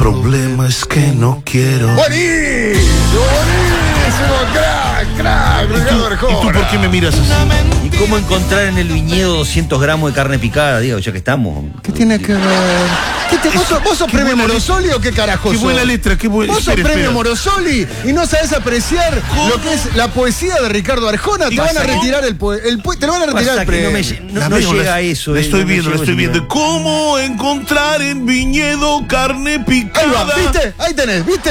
problema es que no quiero. ¡Buenísimo! ¡Crack! Ricardo Arjona. ¿Y tú por qué me miras así? ¿Y cómo encontrar en el viñedo 200 gramos de carne picada, Diego, ya que estamos? ¿Qué tiene que ver? ¿Vos sos premio Morosoli o qué carajo Qué sos? buena letra, qué buena. ¿Vos sos premio Morosoli y no sabés apreciar lo que es la poesía de Ricardo Arjona? Te van a retirar el premio. No llega a eso. La estoy viendo. viendo. ¿Cómo encontrar en viñedo carne Ahí picada? va, ¿viste? Ahí tenés, ¿viste?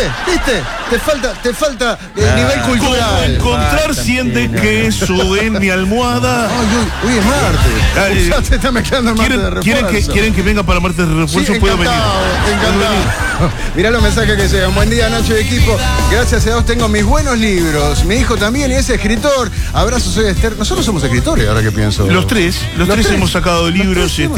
Te falta nivel ¿Cómo cultural. encontrar 100 de queso en mi almohada? Ay, hoy es martes. Ya se está mezclando el martes de refuerzo. ¿Quieren que venga para martes de refuerzo? Sí, Puedo venir. Encantado. Mirá los mensajes que llegan. Buen día, noche de equipo. Gracias a Dios tengo mis buenos libros. Mi hijo también y es escritor. Abrazos, soy Esther. Nosotros somos escritores, ahora que pienso. Los tres hemos sacado libros. Yo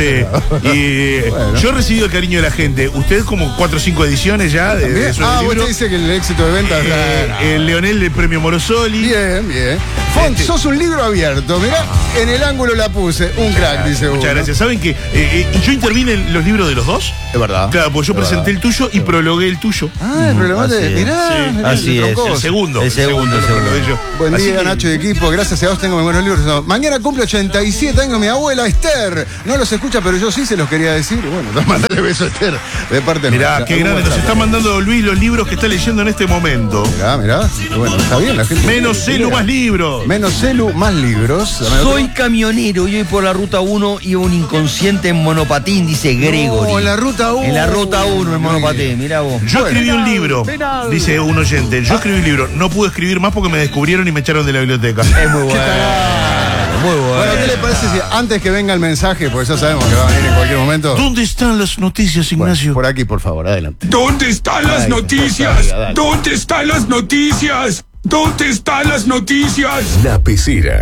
he recibido el cariño de la gente. Usted como 4 o 5 ediciones ya de su libro. Usted dice que el éxito de ventas. El Leonel del premio Morosoli. Bien. Font, sos un libro abierto. Mirá, en el ángulo la puse. Un crack, dice uno. Muchas gracias. ¿Saben que yo intervine en los libros de los dos? Es verdad. Claro, pues yo presenté el tuyo y prologué el tuyo. El problema de. Mirá, así es. El segundo. Buen Así día, que- Nacho de equipo. Gracias a vos tengo mis buenos libros. No, mañana cumple 87 años mi abuela Esther. No los escucha, pero yo sí se los quería decir. Bueno, mandale beso a Esther de parte Mirá, nuestra. qué grande. Nos está mandando Luis los libros que está leyendo en este momento. Mirá. Bueno, está bien la gente. Menos celu, más libros. Menos celu, más libros. Soy camionero y hoy por la ruta 1 iba un inconsciente en monopatín, dice Gregory. No, en la ruta 1. En la ruta 1 en monopatín, mirá vos. Yo escribí un libro, dice un oyente. Yo escribí un libro. No pude escribir más porque me descubrieron y me echaron de la biblioteca. Es muy bueno. Muy bueno. Bueno, ¿qué le parece si antes que venga el mensaje, porque ya sabemos que va a venir en cualquier momento? ¿Dónde están las noticias, Ignacio? Por aquí, por favor, adelante. ¿Dónde están las noticias? ¿Dónde están las noticias? ¿Dónde están las noticias? La Pecera.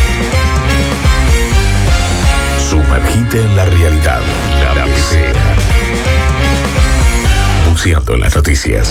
Sumergite en la realidad. La Pecera. Buceando en las noticias.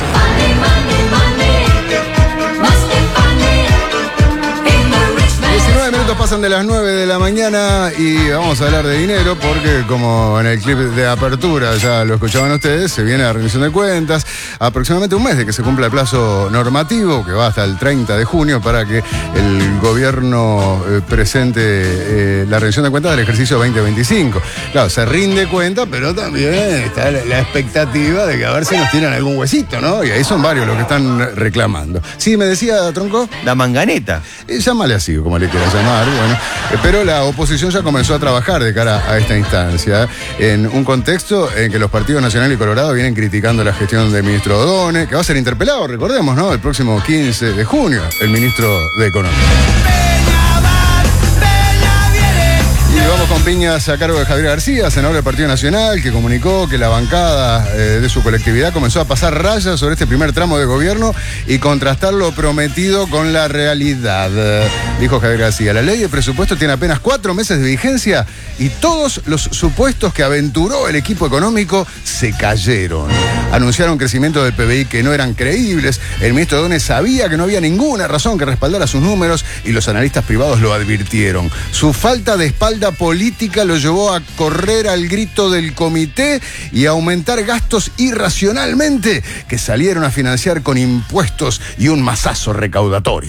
19 minutos pasan de las 9 de la mañana y vamos a hablar de dinero porque como en el clip de apertura ya lo escuchaban ustedes, se viene la rendición de cuentas, aproximadamente un mes de que se cumpla el plazo normativo que va hasta el 30 de junio para que el gobierno presente la rendición de cuentas del ejercicio 2025. Claro, se rinde cuenta, pero también está la expectativa de que a ver si nos tiran algún huesito, ¿no? Y ahí son varios los que están reclamando. Sí, me decía Tronco. La manganeta. Llámale así, como le quieras llamar, bueno. Pero la oposición ya comenzó a trabajar de cara a esta instancia, en un contexto en que los partidos Nacional y Colorado vienen criticando la gestión del ministro O'Donnell, que va a ser interpelado, recordemos, ¿no? El próximo 15 de junio, el ministro de Economía. Y vamos con piñas a cargo de Javier García, senador del Partido Nacional, que comunicó que la bancada de su colectividad comenzó a pasar rayas sobre este primer tramo de gobierno y contrastar lo prometido con la realidad. Dijo Javier García, la ley de presupuesto tiene apenas 4 meses de vigencia y todos los supuestos que aventuró el equipo económico se cayeron. Anunciaron crecimiento del PBI que no eran creíbles. El ministro O'Donnell sabía que no había ninguna razón que respaldara sus números y los analistas privados lo advirtieron. Su falta de espalda política lo llevó a correr al grito del comité y a aumentar gastos irracionalmente que salieron a financiar con impuestos y un mazazo recaudatorio.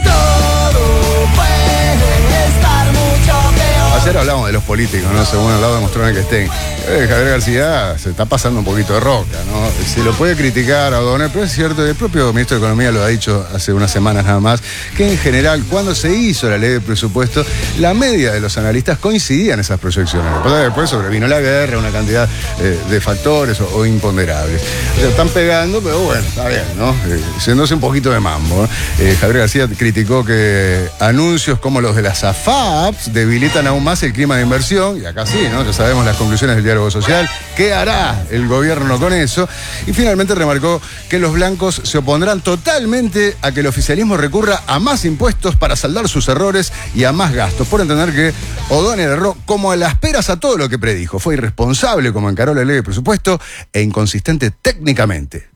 Ayer hablamos de los políticos, ¿no? Según el lado demostraron que estén. Javier García se está pasando un poquito de roca, ¿no? Se lo puede criticar a O'Donnell, pero es cierto, el propio ministro de Economía lo ha dicho hace unas semanas nada más, que en general, cuando se hizo la ley de presupuesto, la media de los analistas coincidía en esas proyecciones. Después sobrevino la guerra, una cantidad de factores o imponderables. O sea, están pegando, pero bueno, está bien, ¿no? Yéndose un poquito de mambo, ¿no? Javier García criticó que anuncios como los de las AFAPs debilitan aún más el clima de inversión, y acá sí, ¿no? Ya sabemos las conclusiones del diálogo social. ¿Qué hará el gobierno con eso? Y finalmente remarcó que los blancos se opondrán totalmente a que el oficialismo recurra a más impuestos para saldar sus errores y a más gastos, por entender que O'Donnell erró como a las peras a todo lo que predijo. Fue irresponsable como encaró la ley de presupuesto e inconsistente técnicamente.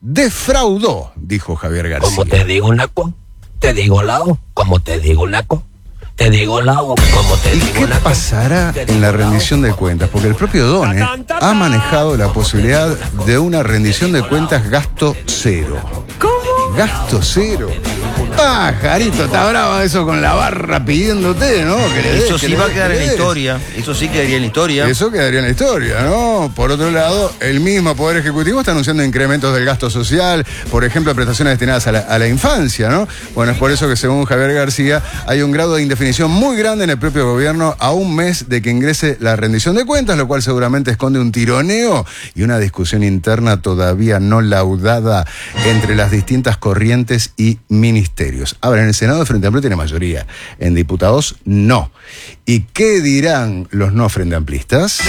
Defraudó, dijo Javier García. Como te digo, Naco, te digo Lao, como te digo, Naco, te digo la boca, como te ¿Y digo qué la pasará en la rendición de cuentas? Porque el propio DONE ha manejado la posibilidad de una rendición de cuentas gasto cero. ¿Cómo? Gasto cero. Pajarito, está brava eso con la barra pidiéndote, ¿no? Que le des, Eso que sí le va a des, quedar que en le la des. historia. Eso sí quedaría en la historia. Eso quedaría en la historia, ¿no? Por otro lado, el mismo Poder Ejecutivo está anunciando incrementos del gasto social, por ejemplo, prestaciones destinadas a la infancia, ¿no? Bueno, es por eso que según Javier García hay un grado de indefinición muy grande en el propio gobierno a un mes de que ingrese la rendición de cuentas, lo cual seguramente esconde un tironeo y una discusión interna todavía no laudada entre las distintas corrientes y ministerios. Ahora, en el Senado el Frente Amplio tiene mayoría, en diputados no. ¿Y qué dirán los no frente amplistas?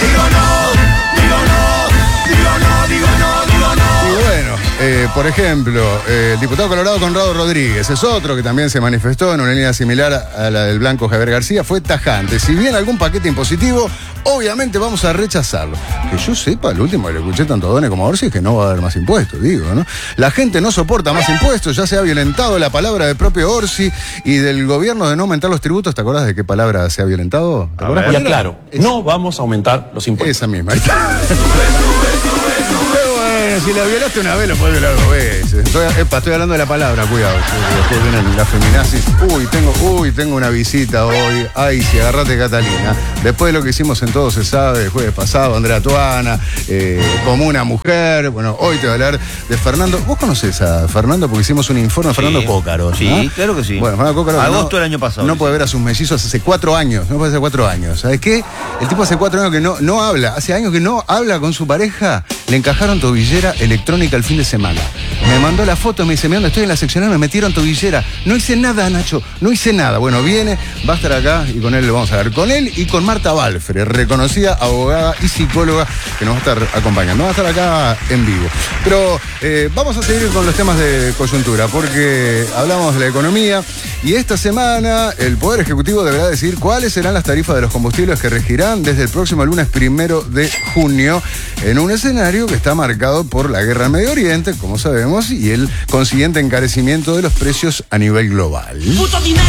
Y bueno, por ejemplo, el diputado colorado Conrado Rodríguez es otro que también se manifestó en una línea similar a la del blanco Javier García, fue tajante. Si bien algún paquete impositivo, obviamente vamos a rechazarlo. Que yo sepa, lo último que le escuché tanto a Done como a Orsi es que no va a haber más impuestos, digo, ¿no? La gente no soporta más impuestos, ya se ha violentado la palabra del propio Orsi y del gobierno de no aumentar los tributos. ¿Te acuerdas de qué palabra se ha violentado? ¿Te acuerdas cuál Ya era? claro, no vamos a aumentar los impuestos. Esa misma. Ahí está. Pero bueno, si la violaste una vez, lo puedes violar dos veces. Estoy hablando de la palabra, cuidado. Después vienen las feminazis. Tengo una visita hoy. Ay, si agarrate, Catalina. Después de lo que hicimos en Todo Se Sabe el jueves pasado, Andrea Tuana, como una mujer. Bueno, hoy te voy a hablar de Fernando. ¿Vos conocés a Fernando? Porque hicimos un informe de Fernando Cócaro. Sí, ¿no? claro que sí. Bueno, Fernando Cócaro. Agosto del año pasado. No puede ver a sus mellizos hace 4 años. No puede hace 4 años. ¿Sabes qué? El tipo hace 4 años que no habla. Hace años que no habla con su pareja. Le encajaron tobillera electrónica el fin de semana. Me mandó la foto, me dice, mirá, estoy en la seccional, me metieron tobillera. No hice nada, Nacho, no hice nada. Bueno, viene, va a estar acá y con él lo vamos a ver. Con él y con Marta Balfre, reconocida abogada y psicóloga que nos va a estar acompañando. Va a estar acá en vivo. Pero vamos a seguir con los temas de coyuntura, porque hablamos de la economía y esta semana el Poder Ejecutivo deberá decidir cuáles serán las tarifas de los combustibles que regirán desde el próximo lunes 1 de junio, en un escenario que está marcado por la guerra en Medio Oriente, como sabemos, y el consiguiente encarecimiento de los precios a nivel global. ¡Puto dinero!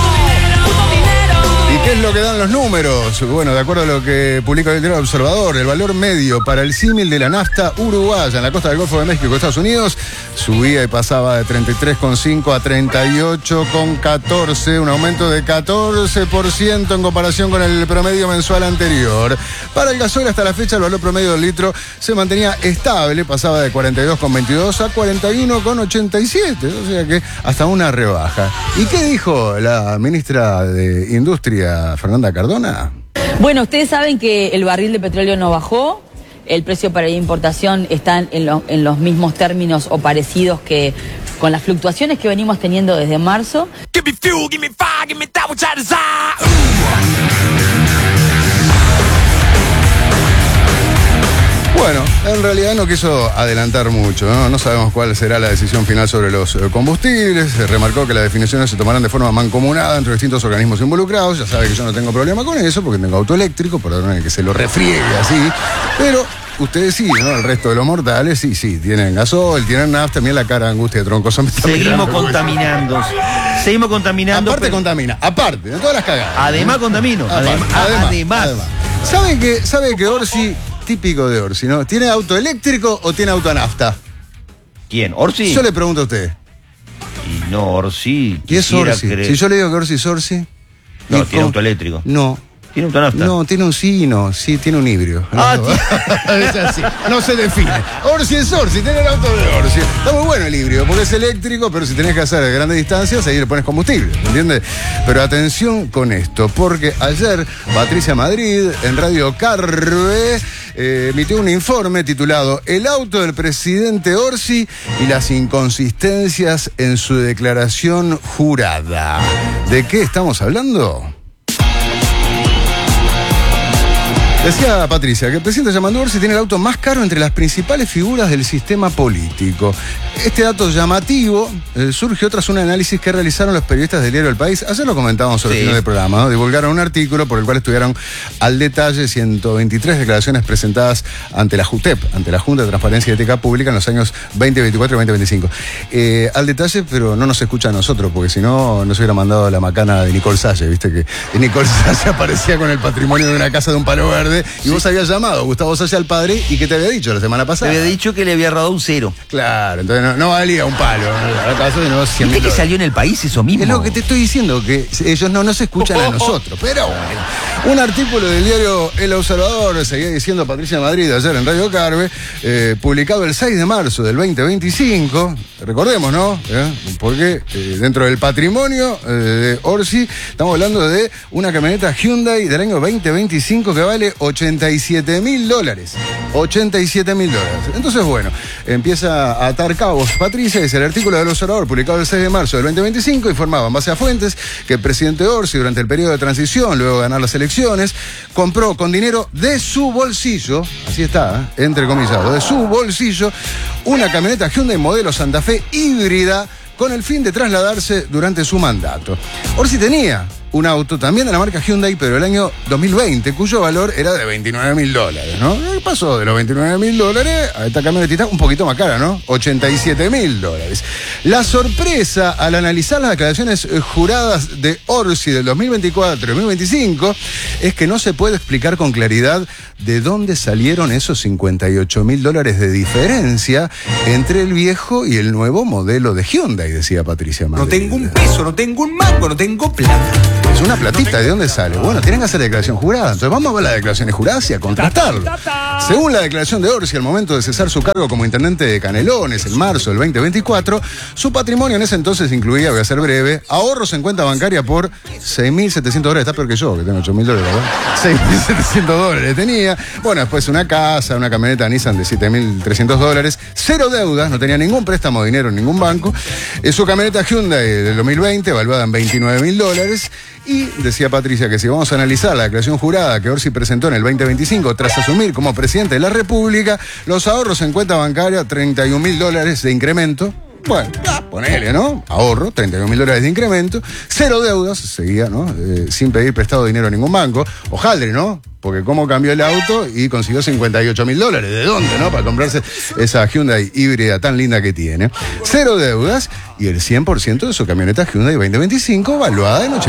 ¿Y qué es lo que dan los números? Bueno, de acuerdo a lo que publica el diario Observador, el valor medio para el símil de la nafta uruguaya en la costa del Golfo de México, Estados Unidos, subía y pasaba de 33,5 a 38,14, un aumento de 14% en comparación con el promedio mensual anterior. Para el gasoil hasta la fecha el valor promedio del litro se mantenía estable, pasaba de 42,22 a 41,87, o sea que hasta una rebaja. ¿Y qué dijo la ministra de Industria, Fernanda Cardona? Bueno, ustedes saben que el barril de petróleo no bajó, el precio para la importación está en los mismos términos o parecidos que con las fluctuaciones que venimos teniendo desde marzo. Bueno, en realidad no quiso adelantar mucho, ¿no? No sabemos cuál será la decisión final sobre los combustibles. Se remarcó que las definiciones se tomarán de forma mancomunada entre distintos organismos involucrados. Ya sabe que yo no tengo problema con eso porque tengo auto eléctrico, perdón que se lo refriegue así. Pero ustedes sí, ¿no? El resto de los mortales sí, tienen gasoil, tienen nafta, también la cara de Angustia de Troncoso. Seguimos contaminando. Aparte contamina, aparte, de todas las cagadas. Además contamino. Además. ¿Sabe que Orsi, típico de Orsi, ¿no? ¿Tiene auto eléctrico o tiene auto a nafta? ¿Quién? ¿Orsi? Yo le pregunto a usted. Y no, Orsi. ¿Qué es Orsi? Si yo le digo que Orsi es Orsi. No, tiene auto eléctrico. No. ¿Tiene auto a nafta? No, tiene un sí y no. Sí, tiene un híbrido. Es así. No se define. Orsi es Orsi, tiene el auto de Orsi. Está muy bueno el híbrido, porque es eléctrico, pero si tenés que hacer grandes distancias, ahí le pones combustible, ¿entiendes? Pero atención con esto, porque ayer Patricia Madrid, en Radio Carve, emitió un informe titulado El auto del presidente Orsi y las inconsistencias en su declaración jurada. ¿De qué estamos hablando? Decía Patricia que el presidente Yamandu Orsi tiene el auto más caro entre las principales figuras del sistema político. Este dato llamativo surgió tras un análisis que realizaron los periodistas del diario El País. Ayer lo comentábamos sobre el final del programa, ¿no? Divulgaron un artículo por el cual estudiaron al detalle 123 declaraciones presentadas ante la JUTEP, ante la Junta de Transparencia y Ética Pública, en los años 2024 y 2025. Al detalle, pero no nos escucha a nosotros, porque si no, nos hubiera mandado la macana de Nicole Salle, viste que Nicole Salle aparecía con el patrimonio de una casa de un palo verde. Y vos habías llamado a Gustavo Salle al padre, ¿y qué te había dicho la semana pasada? Te había dicho que le había rodado un 0. Claro, entonces no valía un palo, ¿no? No, ¿Viste que salió en El País eso mismo? Es lo que te estoy diciendo, que ellos no se escuchan a nosotros. Pero bueno, un artículo del diario El Observador, seguía diciendo Patricia Madrid ayer en Radio Carve, publicado el 6 de marzo del 2025, recordemos, ¿no? Porque dentro del patrimonio de Orsi, estamos hablando de una camioneta Hyundai del año 2025 que vale $87.000. $87.000. Entonces, bueno, empieza a atar cabos Patricia, dice el artículo del Observador, publicado el 6 de marzo del 2025, informaba en base a fuentes que el presidente Orsi, durante el periodo de transición, luego de ganar las elecciones, compró con dinero de su bolsillo, así está, entrecomillado, de su bolsillo, una camioneta Hyundai modelo Santa Fe híbrida con el fin de trasladarse durante su mandato. Orsi tenía un auto también de la marca Hyundai, pero el año 2020, cuyo valor era de $29.000, ¿no? Pasó de los $29.000 a esta camionetita un poquito más cara, ¿no? $87.000. La sorpresa al analizar las declaraciones juradas de Orsi del 2024 y 2025 es que no se puede explicar con claridad de dónde salieron esos $58.000 de diferencia entre el viejo y el nuevo modelo de Hyundai, decía Patricia Madrid. No tengo un peso, no tengo un mango, no tengo plata. Es una platita, ¿de dónde sale? Bueno, tienen que hacer declaración jurada. Entonces vamos a ver las declaraciones juradas y a contrastarlo. Según la declaración de Orsi, al momento de cesar su cargo como intendente de Canelones en marzo del 2024, su patrimonio en ese entonces incluía, voy a ser breve, ahorros en cuenta bancaria por $6.700. Está peor que yo, que tengo $8.000, ¿verdad? $6.700 tenía. Bueno, después una casa, una camioneta Nissan de $7.300. Cero deudas, no tenía ningún préstamo de dinero en ningún banco. Su camioneta Hyundai del 2020, evaluada en $29.000. Y decía Patricia que si vamos a analizar la declaración jurada que Orsi presentó en el 2025 tras asumir como presidente de la República, los ahorros en cuenta bancaria, $31.000 de incremento. Bueno, ponele, ¿no? Ahorro, $31.000 de incremento, cero deudas, seguía, ¿no? Sin pedir prestado dinero a ningún banco. Ojaldre, ¿no? Porque cómo cambió el auto y consiguió $58.000. ¿De dónde, no? Para comprarse esa Hyundai híbrida tan linda que tiene. Cero deudas y el 100% de su camioneta Hyundai 2025 valuada en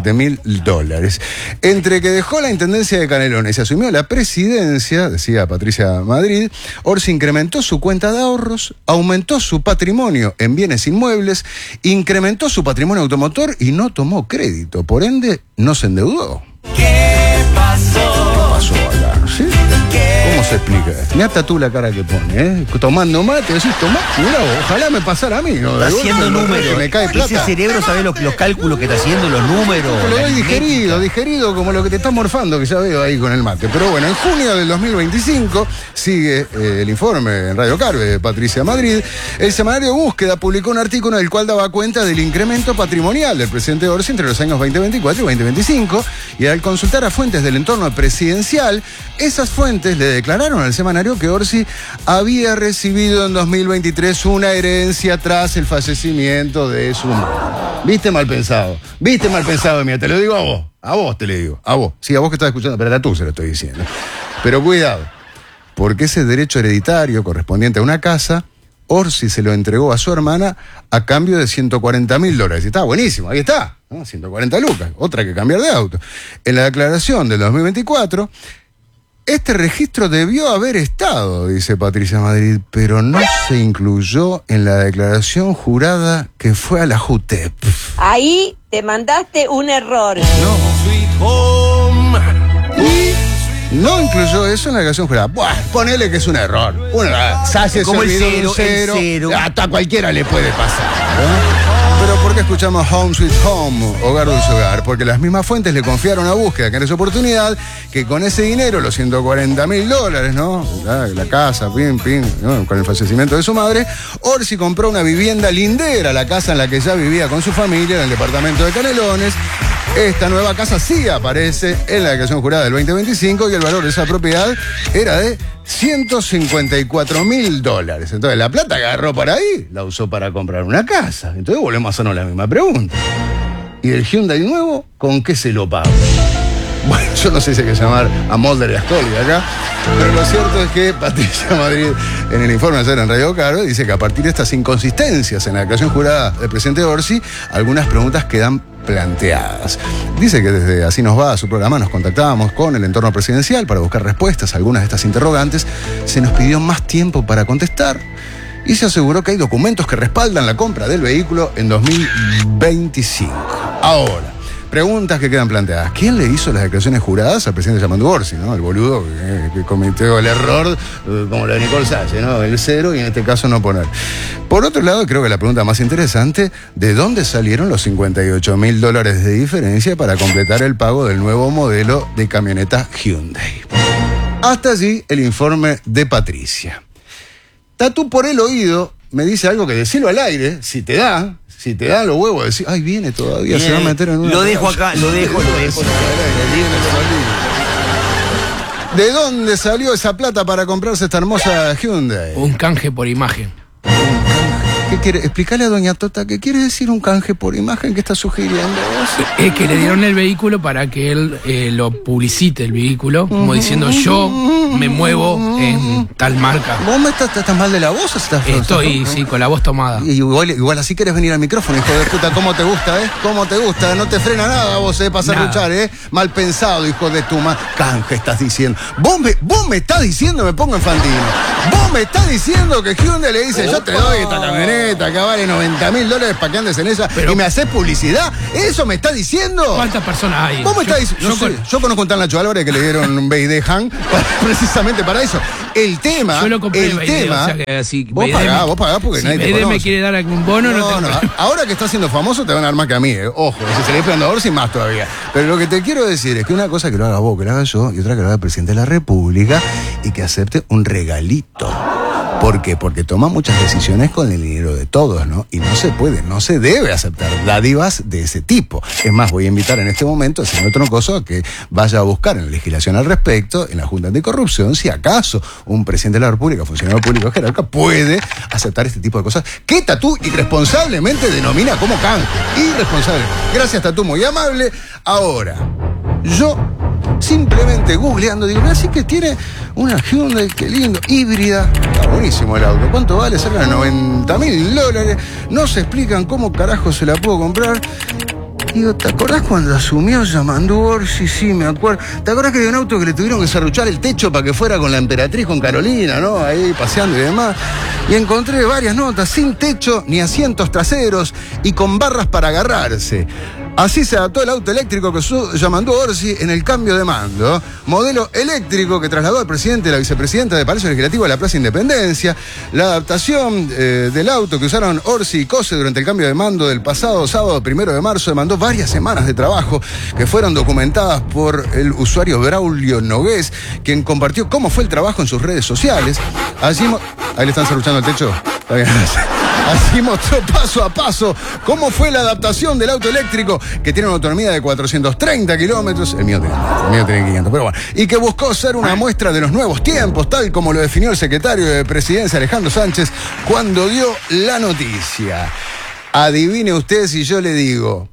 $87.000. Entre que dejó la intendencia de Canelones y asumió la presidencia, decía Patricia Madrid, Orsi incrementó su cuenta de ahorros, aumentó su patrimonio en bienes inmuebles, incrementó su patrimonio automotor y no tomó crédito. Por ende, no se endeudó. ¿Qué pasó? Pasó acá, ¿sí? ¿Cómo se explica? Mirá tú la cara que pone, ¿eh? Tomando mate, decís, tomá, mirá, ojalá me pasara a mí, ¿no? Está haciendo números. Me cae plata. Ese cerebro sabe los cálculos que está haciendo, los números. Lo doy digerido como lo que te está morfando, que ya veo ahí con el mate. Pero bueno, en junio del 2025 sigue el informe en Radio Carve de Patricia Madrid. El semanario Búsqueda publicó un artículo en el cual daba cuenta del incremento patrimonial del presidente Orsi entre los años 2024 y 2025. Y al consultar a fuentes del entorno presidencial, esas fuentes le declararon al semanario que Orsi había recibido en 2023 una herencia tras el fallecimiento de su madre. ¿Viste mal pensado? Mira, te lo digo a vos te lo digo, a vos. Sí, a vos que estás escuchando, pero a tú se lo estoy diciendo. Pero cuidado, porque ese derecho hereditario correspondiente a una casa, Orsi se lo entregó a su hermana a cambio de $140.000. Y está buenísimo, ahí está, ¿no? 140 lucas, otra que cambiar de auto. En la declaración del 2024, este registro debió haber estado, dice Patricia Madrid, pero no se incluyó en la declaración jurada que fue a la JUTEP. Ahí te mandaste un error. No incluyó eso en la declaración jurada. Buah, ponele que es un error. Salle como se olvidó el cero. Hasta cualquiera le puede pasar, ¿no? Pero ¿por qué escuchamos Home Sweet Home, Hogar Dulce Hogar? Porque las mismas fuentes le confiaron a Búsqueda, que en esa oportunidad, que con ese dinero, los $140.000, ¿no? La casa, ¿no? Con el fallecimiento de su madre, Orsi compró una vivienda lindera, la casa en la que ya vivía con su familia, en el departamento de Canelones. Esta nueva casa sí aparece en la declaración jurada del 2025 y el valor de esa propiedad era de $154.000. Entonces la plata que agarró para ahí la usó para comprar una casa. Entonces volvemos a hacernos la misma pregunta. ¿Y el Hyundai nuevo con qué se lo paga? Bueno, yo no sé si hay que llamar a Mulder y a Scully acá, pero lo cierto es que Patricia Madrid, en el informe ayer en Radio Caro, dice que a partir de estas inconsistencias en la declaración jurada del presidente Orsi, algunas preguntas quedan planteadas. Dice que desde Así Nos Va, a su programa, nos contactábamos con el entorno presidencial para buscar respuestas a algunas de estas interrogantes. Se nos pidió más tiempo para contestar y se aseguró que hay documentos que respaldan la compra del vehículo en 2025. Ahora, preguntas que quedan planteadas. ¿Quién le hizo las declaraciones juradas al presidente Yamandu Orsi, ¿no? El boludo que cometió el error, como la de Nicole Salle, ¿no? El 0 y en este caso no poner. Por otro lado, creo que la pregunta más interesante, ¿de dónde salieron los $58.000 de diferencia para completar el pago del nuevo modelo de camioneta Hyundai? Hasta allí el informe de Patricia. Tatu por el oído me dice algo que decirlo al aire, si te da los huevos de decir, ay, viene todavía, se va a meter en una... Lo dejo acá, lo dejo. ¿De dónde salió esa plata para comprarse esta hermosa Hyundai? Un canje por imagen. ¿Qué quiere? Explícale a doña Tota, ¿qué quiere decir un canje por imagen? ¿Qué está sugiriendo? Es que le dieron el vehículo para que él lo publicite el vehículo, como diciendo, yo me muevo en tal marca. ¿Vos me estás mal de la voz o estás... Estoy, sí, con la voz tomada. Igual así querés venir al micrófono, hijo de puta. ¿Cómo te gusta, ¿Cómo te gusta? No te frena nada vos, pasar a luchar, Mal pensado, hijo de tu madre. Canje estás diciendo. Vos me estás diciendo, me pongo infantino. Vos me estás diciendo que Hyundai le dice, yo te doy esta camioneta que vale $90.000 para que andes en ella, pero, y me haces publicidad. ¿Eso me está diciendo? ¿Cuántas personas hay? ¿Vos me estás diciendo? Yo conozco a Nacho Álvarez que le dieron un BID Han precisamente para eso. El tema. Yo lo compré el tema. O sea que así, vos pagás porque si nadie te conoce. me quiere dar algún bono, no. Ahora que estás siendo famoso te van a dar más que a mí, Ojo, si se le esperando a Orsi más todavía. Pero lo que te quiero decir es que una cosa que lo haga vos, que lo haga yo, y otra que lo haga el presidente de la República y que acepte un regalito. ¿Por qué? Porque toma muchas decisiones con el dinero de todos, ¿no? Y no se debe aceptar dádivas de ese tipo. Es más, voy a invitar en este momento al señor Troncoso a que vaya a buscar en la legislación al respecto, en la Junta Anticorrupción, si acaso un presidente de la República, funcionario público jerarca, puede aceptar este tipo de cosas que Tatú irresponsablemente denomina como canje. Irresponsable. Gracias, Tatú, muy amable. Ahora, yo... simplemente googleando, digo, así que tiene una Hyundai, qué lindo, híbrida. Está buenísimo el auto. ¿Cuánto vale? Cerca de $90.000. No se explican cómo carajo se la puedo comprar. Digo, ¿te acordás cuando asumió Yamandu Orsi? Sí, me acuerdo. ¿Te acordás que había un auto que le tuvieron que serruchar el techo para que fuera con la emperatriz, con Carolina, ¿no? Ahí paseando y demás. Y encontré varias notas, sin techo ni asientos traseros y con barras para agarrarse. Así se adaptó el auto eléctrico que usó Yamandu Orsi en el cambio de mando. Modelo eléctrico que trasladó al presidente y la vicepresidenta de Palacio Legislativo a la Plaza Independencia. La adaptación del auto que usaron Orsi y Cose durante el cambio de mando del pasado sábado 1 de marzo demandó varias semanas de trabajo que fueron documentadas por el usuario Braulio Nogués, quien compartió cómo fue el trabajo en sus redes sociales. Ahí le están serruchando el techo. Está bien. Así mostró paso a paso cómo fue la adaptación del auto eléctrico, que tiene una autonomía de 430 kilómetros. El mío tiene 500, pero bueno. Y que buscó ser una muestra de los nuevos tiempos, tal como lo definió el secretario de Presidencia, Alejandro Sánchez, cuando dio la noticia. Adivine usted si yo le digo,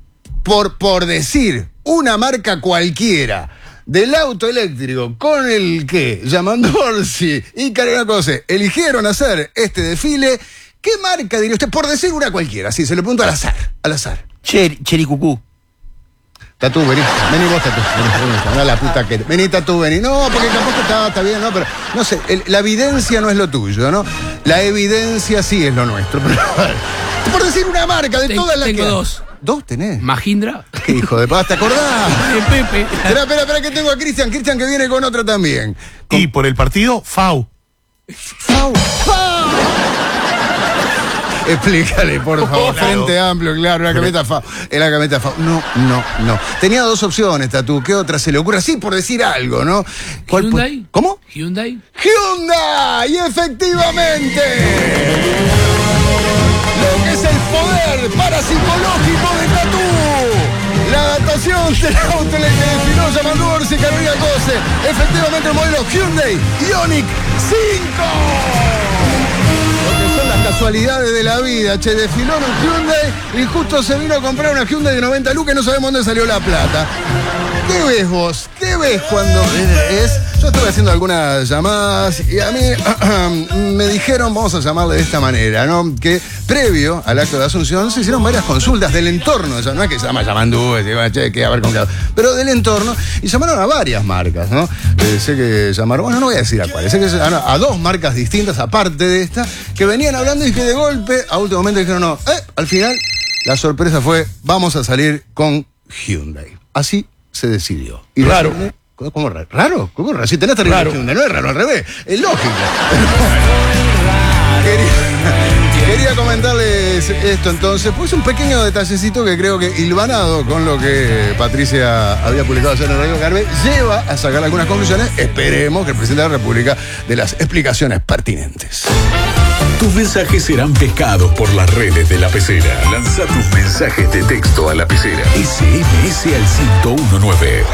por decir una marca cualquiera del auto eléctrico con el que Yamandu Orsi y Carolina Cose eligieron hacer este desfile, ¿qué marca diría usted? Por decir una cualquiera, sí, se lo pregunto al azar. Chericucú. Tatú, vení vos, Tatú. Vení, no la puta que... Vení, Tatú, vení. No, porque capaz que está bien, ¿no? Pero, no sé, la evidencia no es lo tuyo, ¿no? La evidencia sí es lo nuestro. Pero, por decir una marca de todas las que... Tengo dos. ¿Dos tenés? Mahindra. ¿Qué hijo de paz? ¿Te acordás? Pepe. Espera, que tengo a Cristian que viene con otra también. Y por el partido, FAU. ¡FAU! Explícale, por favor. Claro. Frente Amplio, claro, la camioneta FAU. La camioneta FAU. No. Tenía dos opciones, Tatú. ¿Qué otra se le ocurre? Sí, por decir algo, ¿no? ¿Hyundai? ¿Cómo? ¿Hyundai? ¡Hyundai! ¡Efectivamente! Lo que es el poder parapsicológico de Tatú. La adaptación del auto en el que desfiló Yamandur y Carolina 12. Efectivamente el modelo Hyundai Ioniq 5. Porque son las casualidades de la vida. Che, desfiló en un Hyundai y justo se vino a comprar una Hyundai de 90 lucas y no sabemos dónde salió la plata. ¿Qué ves vos? ¿Qué ves cuando es? Yo estuve haciendo algunas llamadas y a mí me dijeron, vamos a llamarle de esta manera, ¿no? Que previo al acto de Asunción se hicieron varias consultas del entorno. O sea, no es que se llama Yamandú, che, que a ver con cada, pero del entorno. Y llamaron a varias marcas, ¿no? Sé que llamaron, bueno, no voy a decir a cuáles, sé que llamaron a 2 marcas distintas, aparte de esta, que venían hablando y que de golpe, a último momento dijeron, no, al final, la sorpresa fue, vamos a salir con Hyundai. Así se decidió. Y raro. ¿Cómo raro? ¿Raro? ¿Cómo raro? Si tenés terrible Hyundai, no es raro, al revés. Es lógico. Quería comentarles esto entonces, pues un pequeño detallecito que creo que hilvanado con lo que Patricia había publicado ayer en Radio Carve, lleva a sacar algunas conclusiones. Esperemos que el presidente de la República dé las explicaciones pertinentes. Tus mensajes serán pescados por las redes de La Pecera. Lanza tus mensajes de texto a La Pecera. SMS al 1019.